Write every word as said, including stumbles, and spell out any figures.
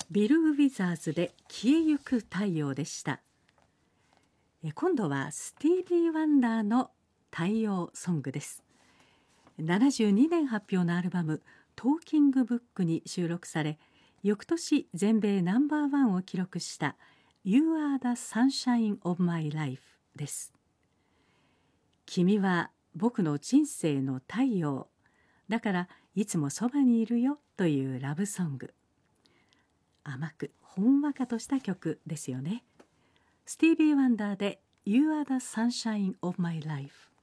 ビル・ウィザーズで消えゆく太陽でした。今度はスティービー・ワンダーの太陽ソングです。ななじゅうにねん発表のアルバムトーキングブックに収録され、翌年全米ナンバーワンを記録したYou are the sunshine of my life です。君は僕の人生の太陽だからいつもそばにいるよというラブソング。甘くほんわかとした曲ですよね。スティービー・ワンダーで You are the sunshine of my life。